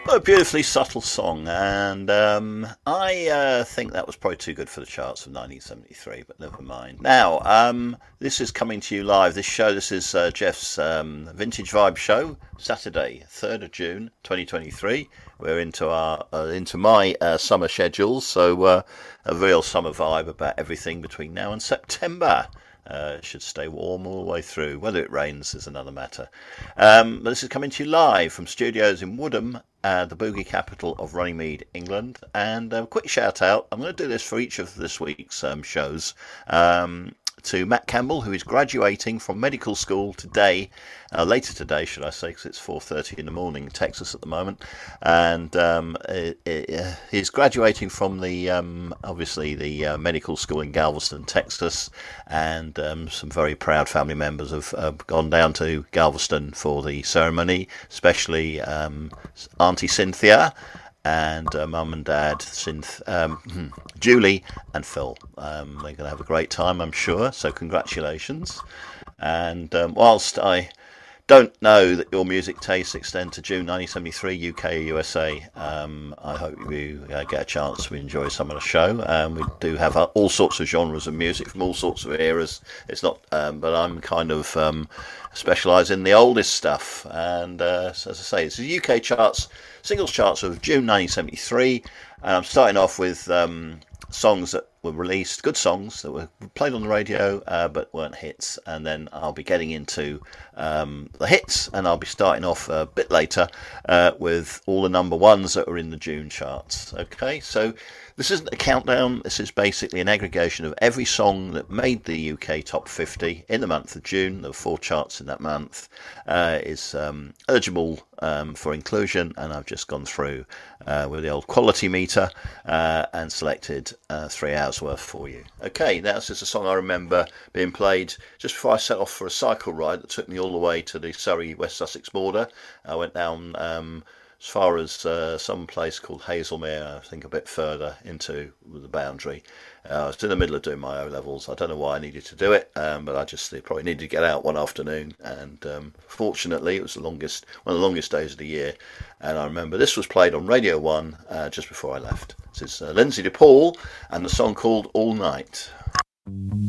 A beautifully subtle song, and I think that was probably too good for the charts of 1973, but never mind. Now, this is coming to you live. This is Jeff's Vintage Vibe show, Saturday, 3rd of June, 2023. We're into my summer schedules, so a real summer vibe about everything between now and September. It should stay warm all the way through. Whether it rains is another matter. But this is coming to you live from studios in Woodham, the boogie capital of Runnymede, England. And a quick shout out. I'm going to do this for each of this week's shows. To Matt Campbell, who is graduating from medical school today, later today, should I say, because it's 4:30 in the morning in Texas at the moment, and he's graduating from the obviously the medical school in Galveston, Texas, and some very proud family members have gone down to Galveston for the ceremony, especially Auntie Cynthia and mum and dad, Julie and Phil. They're going to have a great time, I'm sure, so congratulations. And whilst I don't know that your music tastes extend to June 1973, UK or USA, I hope you get a chance to enjoy some of the show. We do have all sorts of genres of music from all sorts of eras. It's not, but I'm kind of specialise in the oldest stuff. And as I say, it's the UK charts, singles charts of June 1973, and I'm starting off with songs that were released, good songs that were played on the radio but weren't hits, and then I'll be getting into the hits, and I'll be starting off a bit later with all the number ones that are in the June charts. Okay, so this isn't a countdown, this is basically an aggregation of every song that made the UK top 50 in the month of June. There were 4 charts in that month, is eligible for inclusion, and I've just gone through with the old quality meter and selected 3 hours worth for you. Okay, that's just a song I remember being played just before I set off for a cycle ride that took me all the way to the Surrey-West Sussex border. I went down as far as some place called Hazelmere, I think a bit further into the boundary. I was in the middle of doing my O-levels. I don't know why I needed to do it, but I just probably needed to get out one afternoon. And fortunately, it was one of the longest days of the year. And I remember this was played on Radio 1 just before I left. This is Lindsay DePaul and the song called All Night.